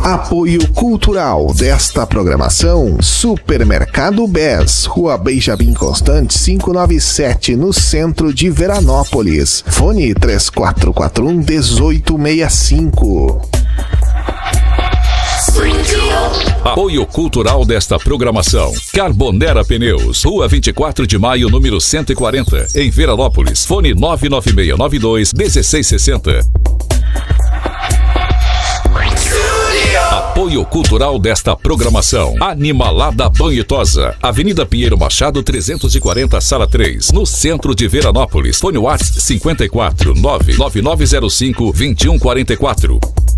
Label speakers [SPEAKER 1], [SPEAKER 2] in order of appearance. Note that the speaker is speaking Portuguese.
[SPEAKER 1] Apoio cultural desta programação: Supermercado BES, Rua Benjamin Constant 597, no centro de Veranópolis. Fone 3441-1865.
[SPEAKER 2] Apoio cultural desta programação: Carbonera Pneus, Rua 24 de Maio, número 140, em Veranópolis. Fone 99692-1660. Apoio cultural desta programação: Animalada Banhitosa, Avenida Pinheiro Machado 340, Sala 3, no centro de Veranópolis. Fone WhatsApp 54 99905 2144.